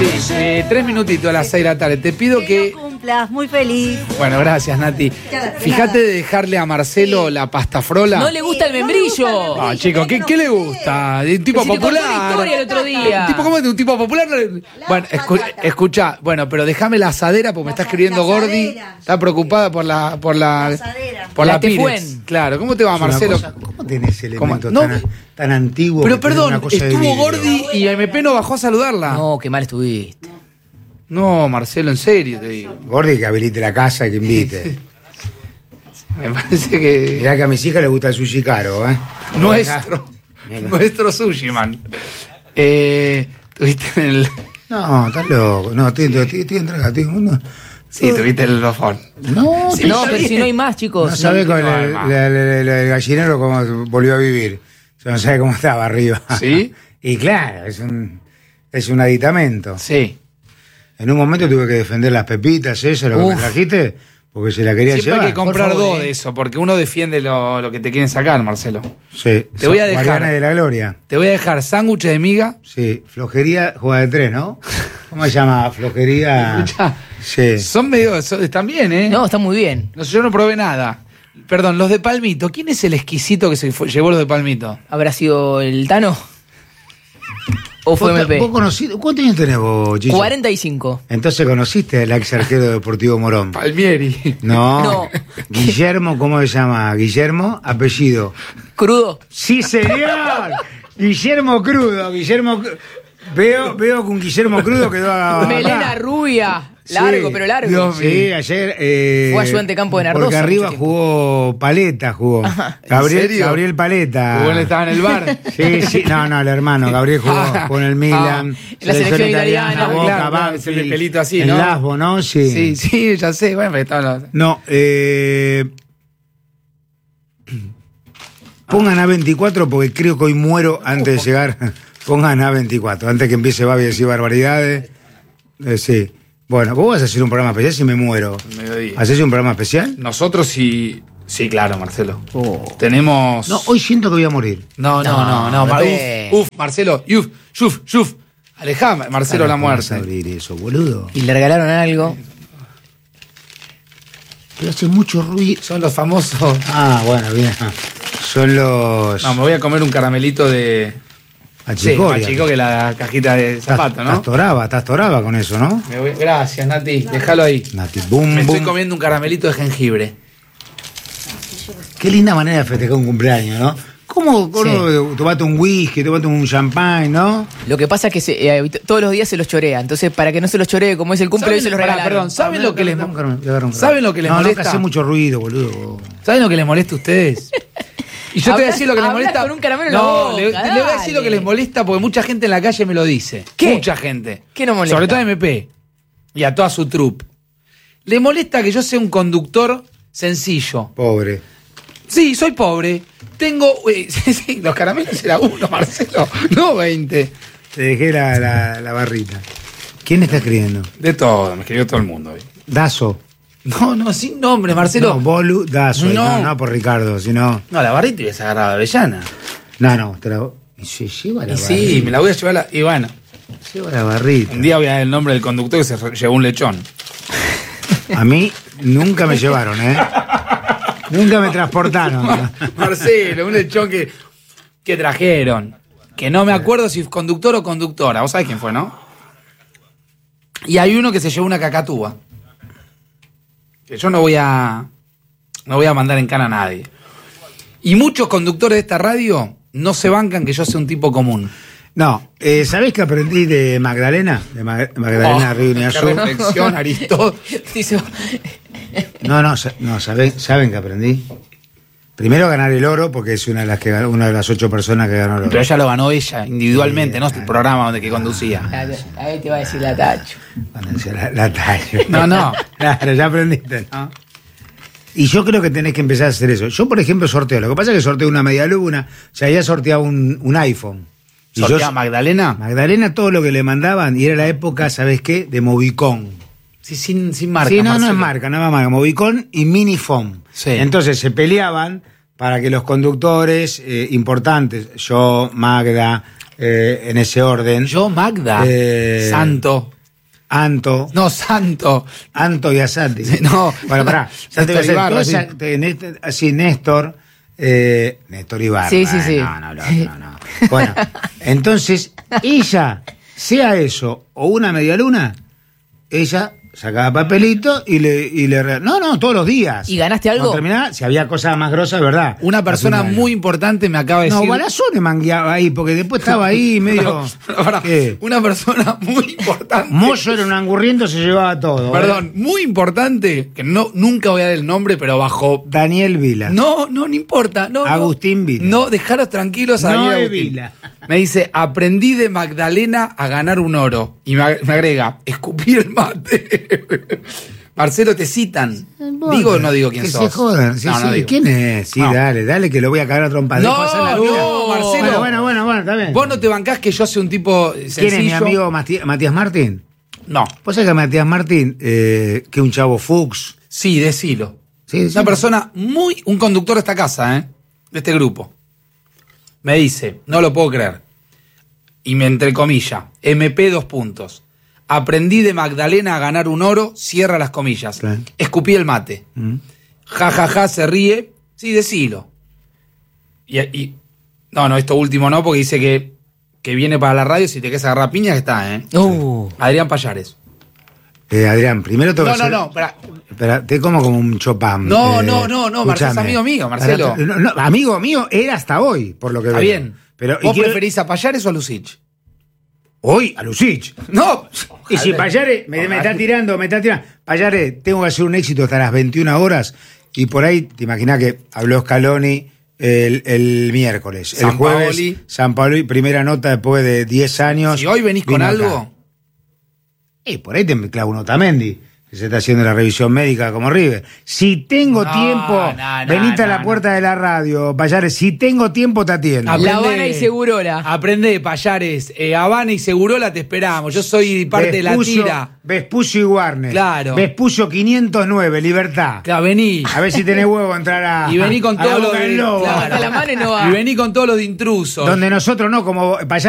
Sí, 3 minutitos a las 6 de la tarde. Te pido que... lo cumplas, muy feliz. Bueno, gracias, Nati. Fíjate de dejarle a Marcelo la pasta frola. No le gusta el membrillo. Ah, chicos, ¿qué le gusta? De un tipo Si te contó una popular. historia el otro día. ¿Un tipo cómo es? ¿De un tipo popular? Bueno, escucha, bueno, pero déjame la asadera porque me está escribiendo Gordi. Está preocupada por la asadera. por La la Pirex. Tefuen. Claro, ¿cómo te va, Marcelo? ¿Cómo tenés elementos No, tan antiguos? pero que tenés perdón, una cosa de estuvo vidrio? Gordi y MP no bajó a saludarla. No, qué mal estuviste. No, Marcelo, en serio te digo. Gordi que habilite la casa y que invite. Me parece que... Mirá que a mis hijas les gusta el sushi caro, ¿eh? Nuestro sushi, man. Tuviste en el... No, estás loco. No, estoy entregado. Sí, tuviste el lofón. No, Sí, No, pero si no hay más, chicos. no sabés con no, el gallinero cómo volvió a vivir. O sea, no sabe cómo estaba arriba. ¿Sí? Y claro, es un aditamento. Sí. En un momento tuve que defender las pepitas, eso, lo que me trajiste, porque se la quería Siempre llevar. hay que comprar por favor, dos de eso, porque uno defiende lo que te quieren sacar, Marcelo. Sí. Te voy a dejar. Mariana de la Gloria. Te voy a dejar sándwiches de miga. Sí. Flojería, juega de tres, ¿no? ¿Cómo se llama? Flojería. Escuchá, Sí. son medio... están bien, ¿eh? No, está muy bien. No sé, yo no probé nada. Perdón, los de Palmito. ¿Quién es el exquisito que llevó los de Palmito? ¿Habrá sido el Tano? ¿O fue MP? ¿Vos conociste? ¿Cuántos años tenés vos, Chicho? 45. Entonces conociste al ex arquero Deportivo Morón. Palmieri. No. No. Guillermo, ¿cómo se llama? Guillermo, apellido. ¿Crudo? Sí, señor. Guillermo Crudo. Veo que un Guillermo Crudo quedó a... Melena rubia. Largo, Sí. pero largo. Dios mío. Sí, ayer... Fue ayudante campo de Nardoso Porque arriba mucho tiempo. jugó Paleta, Ajá. ¿En serio? Gabriel Paleta. Jugó, estaba en el bar. Sí, no, el hermano, Gabriel jugó en el Milan. En la selección italiana, Boca, claro, Banfield, el pelito así, en ¿no? Lasbo, ¿no? Sí. Sí, ya sé. Bueno, pero estaba... No, pongan A24 porque creo que hoy muero antes de llegar. Pongan A24, antes que empiece Babi a decir barbaridades. Sí. Bueno, vos vas a hacer un programa especial si me muero. Mediodía. ¿Hacés un programa especial? Nosotros sí... Sí, claro, Marcelo. Tenemos... No, hoy siento que voy a morir. No, Pepe. Marcelo, Yuf. Alejame, Marcelo, la ¿Cómo vas a muerte. abrir eso, boludo? Y le regalaron algo. Pero hace mucho ruido. Son los famosos... Ah, bueno, bien. Son los... No, me voy a comer un caramelito de... Sí, achicoria. más chico que la cajita de zapato, ¿no? Estás toraba con eso, ¿no? Gracias, Nati. Déjalo ahí. Nati, boom, Me estoy boom. comiendo un caramelito de jengibre. Qué linda manera de festejar un cumpleaños, ¿no? ¿Cómo tomate un whisky, tomate un champagne, no? Lo que pasa es que todos los días se los chorea. Entonces, para que no se los choree, como es el cumpleaños, se los regalaron. Perdón, ¿saben lo que les molesta? molesta? No, hace mucho ruido, boludo. ¿Saben lo que les molesta a ustedes? Y yo te voy a decir lo que les Hablas molesta. con un caramelo en la No, boca, le voy a decir lo que dale. les molesta porque mucha gente en la calle me lo dice. ¿Qué? Mucha gente. ¿Qué nos molesta? Sobre todo a MP y a toda su troupe. Le molesta que yo sea un conductor sencillo. Pobre. Sí, soy pobre. Tengo... sí, los caramelos era uno, Marcelo. No 20. Te dejé la barrita. ¿Quién está escribiendo? De todo, me escribió todo el mundo hoy. Dazo. No, sin nombre, Marcelo. No, Bolu, Dazo. No. No por Ricardo, sino... No, la barrita y esa agarrada de avellana. No, te la... Y se lleva la Y barrita. sí, me la voy a llevar y bueno, Lleva la barrita. un día voy a dar el nombre del conductor que se llevó un lechón. A mí nunca me llevaron, ¿eh? Nunca me transportaron. Marcelo, un lechón que trajeron. Que no me acuerdo si conductor o conductora. Vos sabés quién fue, ¿no? Y hay uno que se llevó una cacatúa. Que yo no voy a mandar en cana a nadie. Y muchos conductores de esta radio no se bancan que yo sea un tipo común. No, ¿sabés que aprendí de Magdalena? De Magdalena Río qué Azul. reflexión, Aristóteles. No, ¿saben que aprendí? Primero ganar el oro, porque es una de las 8 personas que ganó el oro. Pero ella lo ganó ella, individualmente, Sí, no el programa donde que conducía. Ahí te va a decir la tacho. Cuando decía la talla. No. Claro, ya aprendiste, ¿no? Y yo creo que tenés que empezar a hacer eso. Yo, por ejemplo, sorteo. Lo que pasa es que sorteo una media luna. O sea, ya sorteaba un iPhone. Y ¿Sortea yo- Magdalena? Magdalena, todo lo que le mandaban, y era la época, ¿sabés qué? De Movicon. Sí, sin marca. Sí, no Marcelo. es marca, nada más. Movicon y Minifon. Sí. Entonces se peleaban para que los conductores importantes, yo, Magda, en ese orden. Yo, Magda. Santo. Anto. No, Santo. Anto y Asati. No. Bueno, pará. Ya te voy a hacer Ibarra, toda sí. así, Néstor. Néstor Ibarra. Sí, sí, sí. No. Bueno, entonces, ella, sea eso o una media luna, ella sacaba papelito y le no, todos los días. ¿Y ganaste algo? Cuando terminaba, si había cosas más grosas, ¿verdad? Una persona Al final. muy importante me acaba de No, decir. Balazone mangueaba ahí, porque después estaba ahí medio. Pará, ¿Qué? una persona muy importante. Mozo era un angurriento, se llevaba todo. Perdón, muy importante, que nunca voy a dar el nombre, pero bajo. Daniel Vila. No importa. No, Agustín Vila. No, dejaros tranquilos a No Daniel es Agustín. Vila. Me dice, aprendí de Magdalena a ganar un oro. Y me agrega, escupí el mate. Marcelo, te citan. ¿Digo o no digo quién que sos? se jodan. Sí, No, sí. no digo. ¿Quién es? Sí, No. dale, que lo voy a cagar a trompada. No, Pasá la no, vida. Marcelo. Bueno, está bien. ¿Vos no te bancás que yo sea un tipo sencillo? ¿Quién es mi amigo Matías Martín? No. ¿Vos sabés que Matías Martín, que es un chavo Fuchs? Sí, decilo. Sí, Una persona un conductor de esta casa, de este grupo. Me dice, no lo puedo creer. Y me entrecomilla, MP 2 puntos. Aprendí de Magdalena a ganar un oro, cierra las comillas. Claro. Escupí el mate. Ja, ja, ja, se ríe. Sí, decilo. No, esto último no, porque dice que viene para la radio, si te quieres agarrar piñas, está, Adrián Payares. Adrián, primero te voy a hacer... No, pará. Espera, te como un chopam. No, Marcelo es escúchame. amigo mío, Marcelo. No, amigo mío era hasta hoy, por lo que veo. Está bien. Pero, ¿Vos preferís a Payares o a Lucich? Hoy, a Lucich. No. Y si Payares me está tirando. Payares, tengo que hacer un éxito hasta las 21 horas. Y por ahí, te imaginás que habló Scaloni el miércoles. El jueves, San Paoli, primera nota después de 10 años. Si hoy venís con vino algo... acá. Por ahí te clavo un Otamendi, que se está haciendo la revisión médica como River. Si tengo tiempo, venite a la puerta de la radio, Payares. Si tengo tiempo, te atiendo. La Habana y Segurola. Aprende, Payares. Habana y Segurola te esperamos. Yo soy parte de la tira. Vespucio y Warner. Claro. Vespucio 509, Libertad. Claro, vení. A ver si tenés huevo a entrar a. Y vení con a la todo lo Boca de... del Lobo. Claro. Hasta la mano no va. Y vení con todo lo de intrusos. Donde nosotros no, como Payares.